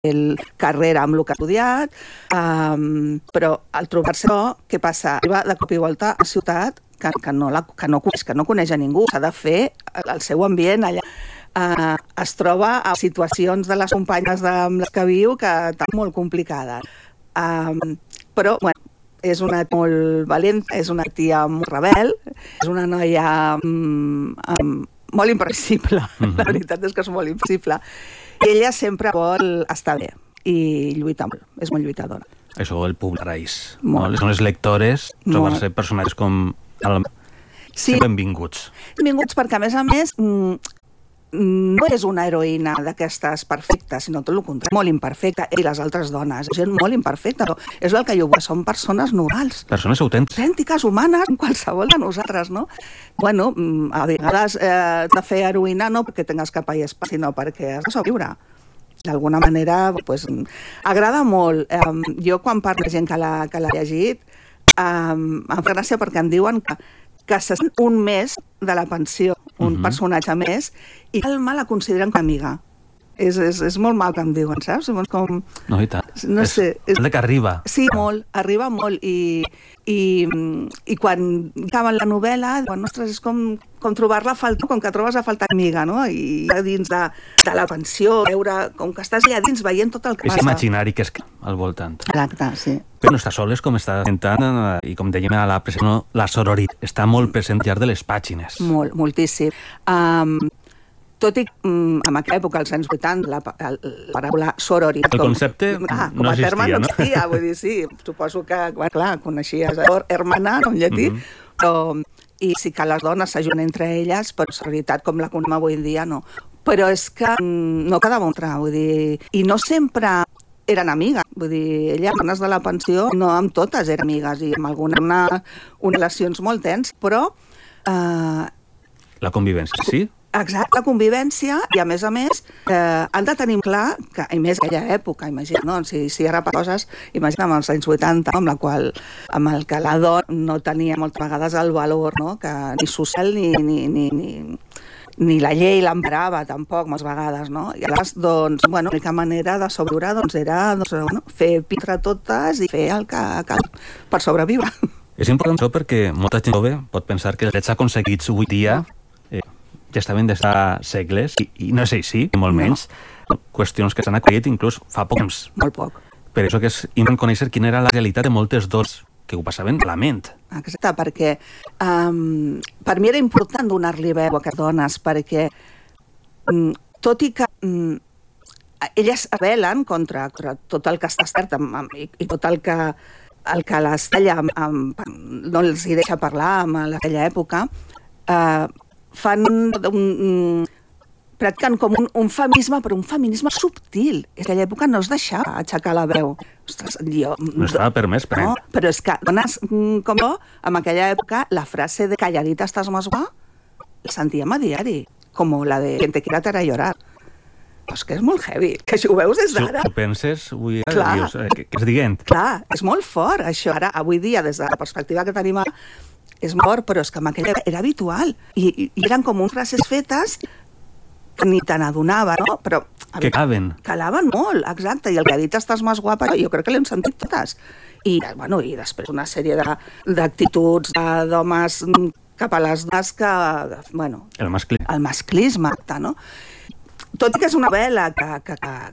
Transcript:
carrera amb el que ha estudiat, però al trobar-se què passa? Arriba de cop i volta a la ciutat que no coneix a ningú, s'ha de fer el seu ambient allà. Es troba a situacions de les companyes amb les que viu que estan molt complicades. Però, bueno, és una molt valenta, és una tia molt rebel, és una noia molt imprevisible. La veritat és que és molt imprevisible. Ella sempre vol estar bé i lluita molt, és molt lluitadora. Això el públic raïs. Són les lectores, trobar-se personatges com... Sí. Benvinguts. Benvinguts perquè, a més, no és una heroïna d'aquestes perfectes, sinó tot el contrari, molt imperfecta. I les altres dones, gent molt imperfecta. És el que jo vull, són persones normals. Persones autèntiques. Autèntiques, humanes, qualsevol de nosaltres, no? Bueno, a vegades de fer heroïna no perquè tingues cap i espai, sinó perquè has de sobreviure. D'alguna manera, pues, agrada molt. Jo, quan parlo de gent que l'ha llegit, em fa gràcia perquè em diuen que se sent un mes de la pensió, un personatge més, i calma la consideren com a amiga. És molt mal que em diuen, saps? Com... No, i tant. No sé. És que arriba. Sí, molt, arriba molt. I quan acaben la novel·la, diuen, ostres, és com trobar-la a faltar, com que trobes a faltar amiga, no? I dins de la pensió, veure com que estàs allà dins veient tot el que passa. És imaginari que és al voltant. Exacte, sí. Però no està sol, és com està sentant, i com dèiem a la presentació, la sororitat. Està molt present llarg de les pàgines. Molt, moltíssim. Tot i en aquella època, als anys 80, la paraula sororitat... El concepte no existia, no? No existia, vull dir, sí. Suposo que, clar, coneixies hermana, en llatí, però... I sí que les dones s'ajuden entre elles, però sororitat com la conem avui en dia, no. Però és que no quedava altra, vull dir... I no sempre eren amigues, vull dir, elles, dones de la pensió, no amb totes eren amigues, i amb algunes unes relacions molt tens, però... La convivència, sí? Exacte, la convivència, i a més, han de tenir clar, que a més aquella època, imagina, no? Si ara coses, imagina amb els anys 80, amb el que la dona no tenia moltes vegades el valor, no? Que ni social ni la llei l'emparava tampoc, moltes vegades, no? I aleshores, doncs, bueno, l'única manera de sobreviure era fer pitre totes i fer el que cal per sobreviure. És important això perquè molta gent jove pot pensar que els drets aconseguits avui dia ja estaven des de segles, i no és així, i molt menys. Qüestions que s'han acollit inclús fa poc temps. Molt poc. Per això que és important conèixer quina era la realitat de moltes dones que ho passaven a la ment. Exacte, perquè per mi era important donar-li veu a aquestes dones, perquè tot i que elles rebel·len contra tot el que està cert i tot el que les talla no els hi deixa parlar en aquella època, practicant com un feminisme, però un feminisme subtil. En aquella època no es deixava aixecar la veu. Ostres, no estava permès, però... No, però és que dones com jo, en aquella època, la frase de calladita estàs más guapa, la sentíem a diari, com la de quien te quiera te hará llorar. És que és molt heavy, que si ho veus des d'ara... Si ho penses, avui dius, què és dient? Clar, és molt fort, això. Ara, avui dia, des de la perspectiva que tenim és mort, però és que en aquella era habitual. I eren com uns frases fetes que ni te n'adonava, no? Però, que caben. Calaven molt, exacte. I el que ha dit estàs més guapa, jo crec que l'hem sentit totes. I després una sèrie d'actituds d'homes cap a les dones que... El masclisme. El masclisme, no? Tot i que és una novel·la que